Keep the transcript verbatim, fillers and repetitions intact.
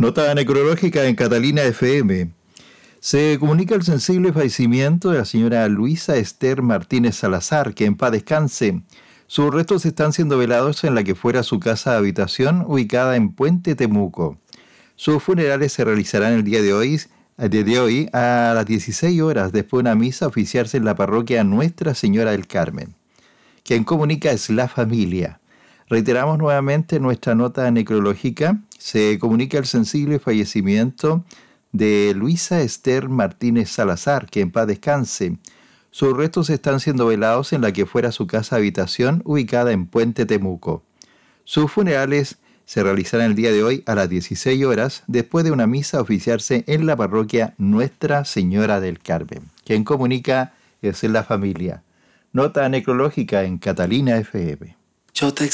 Nota necrológica en Catalina F M. Se comunica el sensible fallecimiento de la señora Luisa Esther Martínez Salazar, que en paz descanse. Sus restos están siendo velados en la que fuera su casa de habitación, ubicada en Puente Temuco. Sus funerales se realizarán el día de hoy, desde hoy a las dieciséis horas, después de una misa oficiarse en la parroquia Nuestra Señora del Carmen. Quien comunica es la familia. Reiteramos nuevamente nuestra nota necrológica. Se comunica el sensible fallecimiento de Luisa Esther Martínez Salazar, que en paz descanse. Sus restos están siendo velados en la que fuera su casa habitación, ubicada en Puente Temuco. Sus funerales se realizarán el día de hoy a las dieciséis horas, después de una misa oficiarse en la parroquia Nuestra Señora del Carmen. Quien comunica es la familia. Nota necrológica en Catalina F M. Yo te